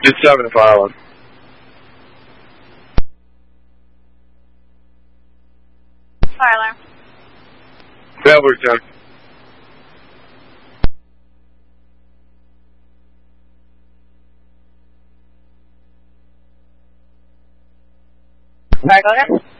Just 7 fire alarm. Fire alarm. Bellberg 10. Alright, go ahead.